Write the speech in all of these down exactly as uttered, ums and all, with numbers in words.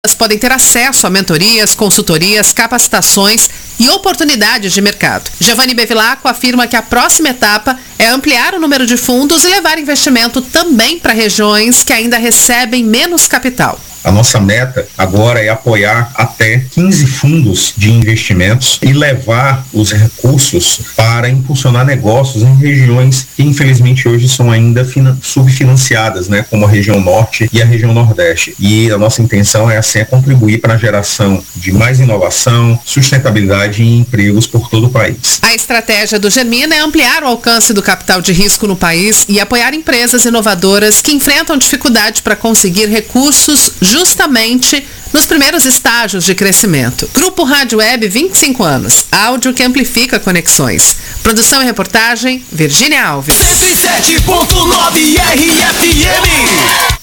podem ter acesso a mentorias, consultorias, capacitações e oportunidades de mercado. Giovanni Bevilacqua afirma que a próxima etapa é ampliar o número de fundos e levar investimento também para regiões que ainda recebem menos capital. A nossa meta agora é apoiar até quinze fundos de investimentos e levar os recursos para impulsionar negócios em regiões que infelizmente hoje são ainda subfinanciadas, né, como a região norte e a região nordeste. E a nossa intenção é assim é contribuir para a geração de mais inovação, sustentabilidade e empregos por todo o país. A estratégia do Germina é ampliar o alcance do capital de risco no país e apoiar empresas inovadoras que enfrentam dificuldade para conseguir recursos justamente nos primeiros estágios de crescimento. Grupo Rádio Web, vinte e cinco anos. Áudio que amplifica conexões. Produção e reportagem, Virgínia Alves. cento e sete ponto nove R F M.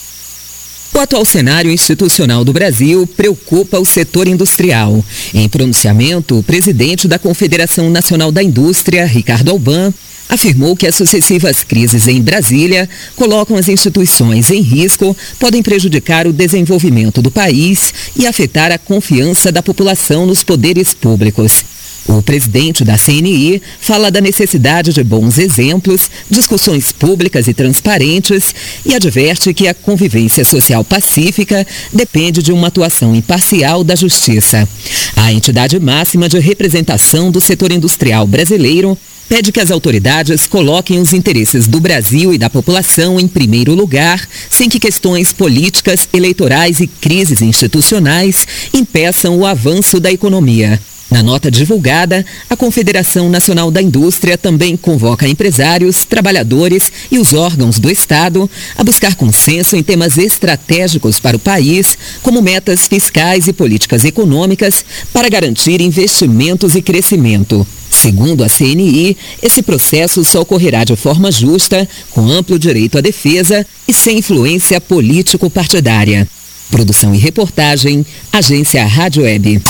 O atual cenário institucional do Brasil preocupa o setor industrial. Em pronunciamento, o presidente da Confederação Nacional da Indústria, Ricardo Alban, afirmou que as sucessivas crises em Brasília colocam as instituições em risco, podem prejudicar o desenvolvimento do país e afetar a confiança da população nos poderes públicos. O presidente da C N I fala da necessidade de bons exemplos, discussões públicas e transparentes e adverte que a convivência social pacífica depende de uma atuação imparcial da Justiça. A entidade máxima de representação do setor industrial brasileiro pede que as autoridades coloquem os interesses do Brasil e da população em primeiro lugar, sem que questões políticas, eleitorais e crises institucionais impeçam o avanço da economia. Na nota divulgada, a Confederação Nacional da Indústria também convoca empresários, trabalhadores e os órgãos do Estado a buscar consenso em temas estratégicos para o país, como metas fiscais e políticas econômicas para garantir investimentos e crescimento. Segundo a C N I, esse processo só ocorrerá de forma justa, com amplo direito à defesa e sem influência político-partidária. Produção e reportagem, Agência Rádio Web.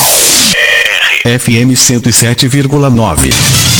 F M cento e sete vírgula nove.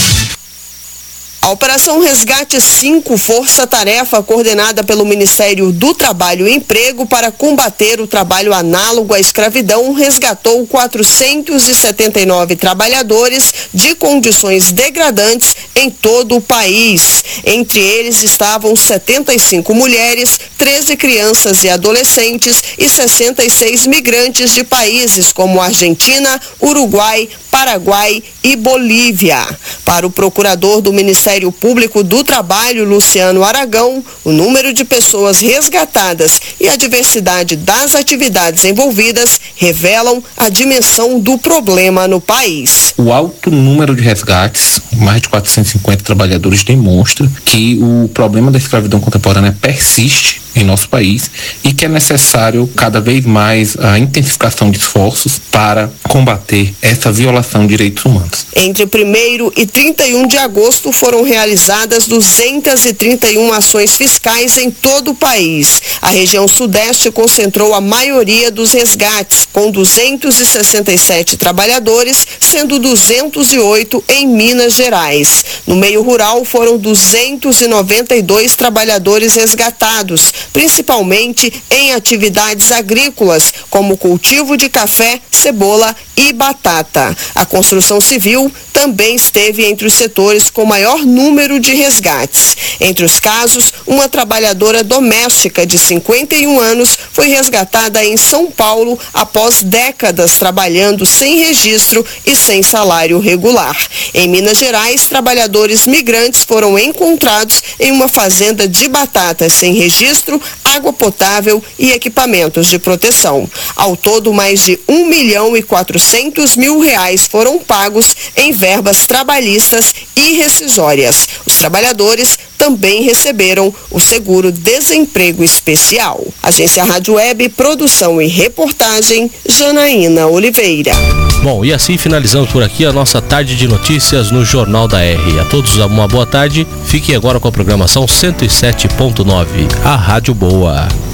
A Operação Resgate cinco, força-tarefa coordenada pelo Ministério do Trabalho e Emprego para combater o trabalho análogo à escravidão, resgatou quatrocentos e setenta e nove trabalhadores de condições degradantes em todo o país. Entre eles estavam setenta e cinco mulheres, treze crianças e adolescentes e sessenta e seis migrantes de países como Argentina, Uruguai, Paraguai e Bolívia. Para o procurador do Ministério Público do Trabalho, Luciano Aragão, o número de pessoas resgatadas e a diversidade das atividades envolvidas revelam a dimensão do problema no país. O alto número de resgates, mais de quatrocentos e cinquenta trabalhadores, demonstra que o problema da escravidão contemporânea persiste em nosso país e que é necessário cada vez mais a intensificação de esforços para combater essa violação de direitos humanos. Entre primeiro e trinta e um de agosto foram realizadas duzentas e trinta e uma ações fiscais em todo o país. A região sudeste concentrou a maioria dos resgates, com duzentos e sessenta e sete trabalhadores, sendo duzentos e oito em Minas Gerais. No meio rural foram duzentos e noventa e dois trabalhadores resgatados, principalmente em atividades agrícolas, como cultivo de café, cebola e batata. A construção civil também esteve entre os setores com maior número de resgates. Entre os casos, uma trabalhadora doméstica de cinquenta e um anos foi resgatada em São Paulo após décadas trabalhando sem registro e sem salário regular. Em Minas Gerais, trabalhadores migrantes foram encontrados em uma fazenda de batatas sem registro, água potável e equipamentos de proteção. Ao todo, mais de um milhão e quatrocentos mil reais foram pagos em verbas trabalhistas e rescisórias. Os trabalhadores também receberam o seguro-desemprego especial. Agência Rádio Web, produção e reportagem, Janaína Oliveira. Bom, e assim finalizamos por aqui a nossa tarde de notícias no Jornal da R. A todos uma boa tarde. Fiquem agora com a programação cento e sete ponto nove, a Rádio Boa.